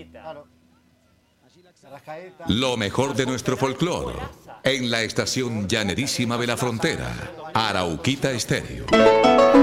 Claro. Lo mejor de nuestro folclore en la estación llanerísima de la frontera, Arauquita Estéreo.